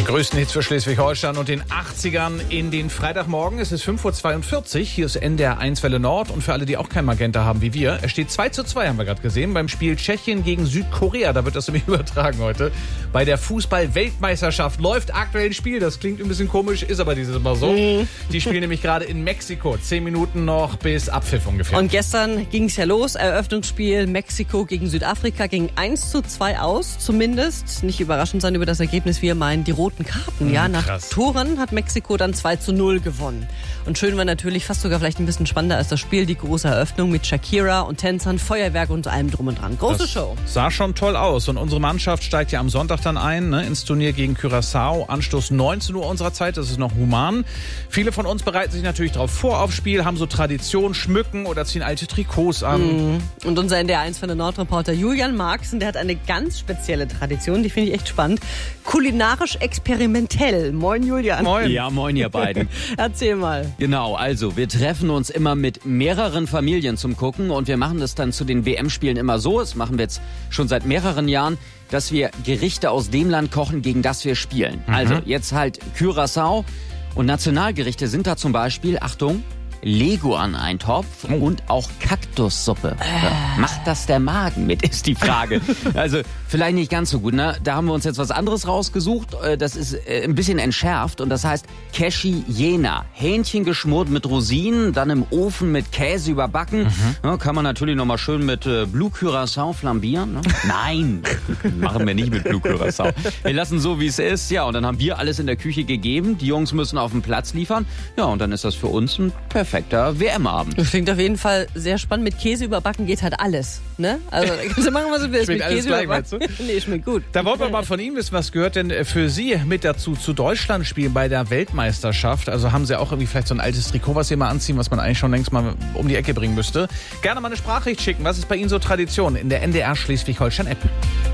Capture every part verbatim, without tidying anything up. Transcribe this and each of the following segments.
größten Hits für Schleswig-Holstein und den achtzigern in den Freitagmorgen. Es ist fünf Uhr zweiundvierzig. Hier ist N D R eins Welle Nord. Und für alle, die auch kein Magenta haben wie wir, es steht zwei zu zwei, haben wir gerade gesehen, beim Spiel Tschechien gegen Südkorea. Da wird das nämlich übertragen heute. Bei der Fußball-Weltmeisterschaft läuft aktuell ein Spiel. Das klingt ein bisschen komisch, ist aber dieses Mal so. Mhm. Die spielen nämlich gerade in Mexiko. Zehn Minuten noch bis Abpfiff ungefähr. Und gestern ging es ja los. Eröffnungsspiel Mexiko gegen Südafrika ging eins zu zwei aus. Zumindest, nicht überraschend sein über das Ergebnis, wie ihr meint, die roten Karten. Ja, nach Krass. Toren hat Mexiko dann zwei zu null gewonnen. Und schön war natürlich, fast sogar vielleicht ein bisschen spannender als das Spiel, die große Eröffnung mit Shakira und Tänzern, Feuerwerk und allem drum und dran. Große das Show. Sah schon toll aus. Und unsere Mannschaft steigt ja am Sonntag dann ein, ne, ins Turnier gegen Curaçao. Anstoß neunzehn Uhr unserer Zeit, das ist noch human. Viele von uns bereiten sich natürlich darauf vor aufs Spiel, haben so Tradition, schmücken oder ziehen alte Trikots an. Mhm. Und unser N D R eins von der Nordreporter Julian Marxen, der hat eine ganz spezielle Tradition, die finde ich echt spannend. Kulinarisch experimentell. Moin Julian. Moin. Ja, moin ihr beiden. Erzähl mal. Genau, also wir treffen uns immer mit mehreren Familien zum Gucken und wir machen das dann zu den W M-Spielen immer so, das machen wir jetzt schon seit mehreren Jahren, dass wir Gerichte aus dem Land kochen, gegen das wir spielen. Mhm. Also jetzt halt Curaçao und Nationalgerichte sind da zum Beispiel, Achtung, Leguan-Eintopf oh. und auch Kaktussuppe. Äh. Macht das der Magen mit, ist die Frage. Also vielleicht nicht ganz so gut, ne? Da haben wir uns jetzt was anderes rausgesucht. Das ist ein bisschen entschärft und das heißt Keshi Jena. Hähnchen geschmort mit Rosinen, dann im Ofen mit Käse überbacken. Mhm. Ja, kann man natürlich nochmal schön mit äh, Blue Curaçao flambieren. Ne? Nein, machen wir nicht mit Blue Curaçao. Wir lassen so, wie es ist. Ja, und dann haben wir alles in der Küche gegeben. Die Jungs müssen auf den Platz liefern. Ja, und dann ist das für uns ein perfekt. Perfekter W M-Abend. Das klingt auf jeden Fall sehr spannend. Mit Käse überbacken geht halt alles. Ne? Also kannst du machen, was du willst. Schmeckt mit alles Käse gleich, überbacken. meinst du? Nee, schmeckt gut. Da wollen wir mal von Ihnen wissen, was gehört denn für Sie mit dazu zu Deutschland spielen bei der Weltmeisterschaft? Also haben Sie auch irgendwie vielleicht so ein altes Trikot, was Sie mal anziehen, was man eigentlich schon längst mal um die Ecke bringen müsste? Gerne mal eine Sprachnachricht schicken. Was ist bei Ihnen so Tradition in der N D R Schleswig-Holstein-App?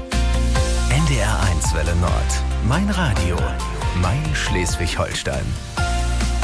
N D R eins Welle Nord. Mein Radio. Mein Schleswig-Holstein.